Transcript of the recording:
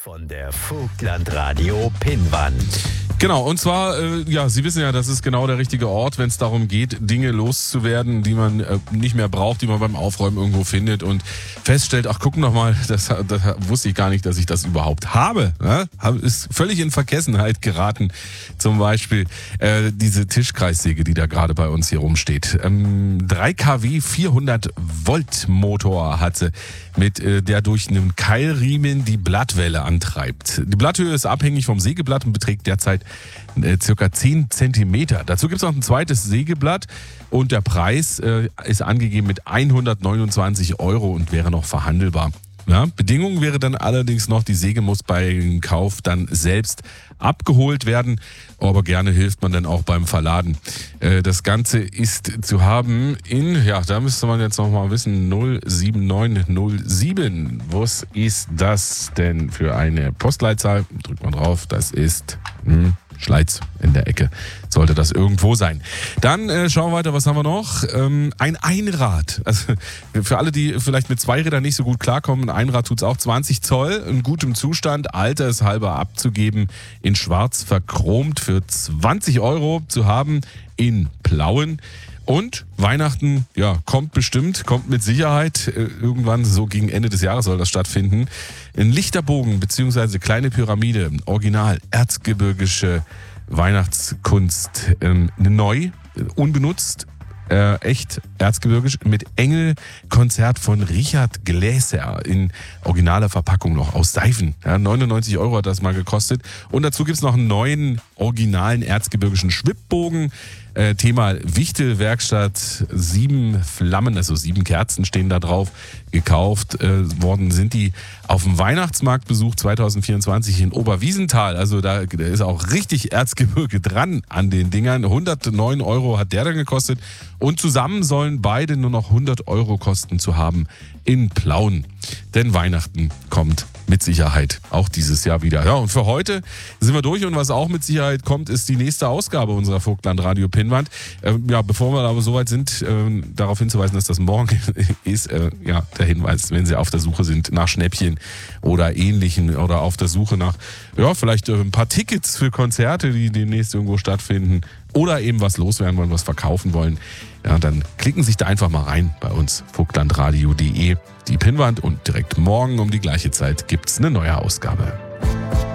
von der Vogtland-Radio Pinnwand. Genau, und zwar, Sie wissen ja, das ist genau der richtige Ort, wenn es darum geht, Dinge loszuwerden, die man nicht mehr braucht, die man beim Aufräumen irgendwo findet und feststellt, ach, guck noch mal, das wusste ich gar nicht, dass ich das überhaupt habe. Ne? Ist völlig in Vergessenheit geraten. Zum Beispiel diese Tischkreissäge, die da gerade bei uns hier rumsteht. 3 kW 400 Volt Motor hat sie, mit der durch einen Keilriemen die Blattwelle antreibt. Die Blatthöhe ist abhängig vom Sägeblatt und beträgt derzeit circa 10 Zentimeter. Dazu gibt es noch ein zweites Sägeblatt und der Preis ist angegeben mit 129 Euro und wäre noch verhandelbar. Ja, Bedingung wäre dann allerdings noch, die Säge muss beim Kauf dann selbst abgeholt werden, aber gerne hilft man dann auch beim Verladen. Das Ganze ist zu haben in, da müsste man jetzt noch mal wissen, 07907. Was ist das denn für eine Postleitzahl? Drückt man drauf, das ist Schleiz in der Ecke. Sollte das irgendwo sein. Dann schauen wir weiter, was haben wir noch? Ein Einrad. Also für alle, die vielleicht mit 2 Rädern nicht so gut klarkommen, ein Einrad tut's auch. 20 Zoll, in gutem Zustand, altershalber abzugeben, in schwarz verchromt für 20 Euro zu haben, in Plauen. Und Weihnachten, kommt mit Sicherheit. Irgendwann so gegen Ende des Jahres soll das stattfinden. Ein Lichterbogen bzw. kleine Pyramide, original erzgebirgische Weihnachtskunst, neu, unbenutzt, echt erzgebirgisch, mit Engelkonzert von Richard Gläser in originaler Verpackung noch aus Seifen. 99 Euro hat das mal gekostet. Und dazu gibt's noch einen neuen, originalen erzgebirgischen Schwibbogen. Thema Wichtelwerkstatt, 7 Flammen, also 7 Kerzen stehen da drauf. Gekauft worden sind die auf dem Weihnachtsmarktbesuch 2024 in Oberwiesenthal. Also da ist auch richtig Erzgebirge dran an den Dingern. 109 Euro hat der dann gekostet. Und zusammen sollen beide nur noch 100 Euro kosten zu haben in Plauen. Denn Weihnachten kommt mit Sicherheit auch dieses Jahr wieder. Ja, und für heute sind wir durch. Und was auch mit Sicherheit kommt, ist die nächste Ausgabe unserer Vogtland-Radio Pinnwand. Bevor wir aber soweit sind, darauf hinzuweisen, dass das morgen ist, der Hinweis, wenn Sie auf der Suche sind nach Schnäppchen oder Ähnlichen oder auf der Suche nach, vielleicht ein paar Tickets für Konzerte, die demnächst irgendwo stattfinden oder eben was loswerden wollen, was verkaufen wollen, dann klicken Sie sich da einfach mal rein bei uns, vogtlandradio.de, die Pinnwand, und direkt morgen um die gleiche Zeit gibt's eine neue Ausgabe.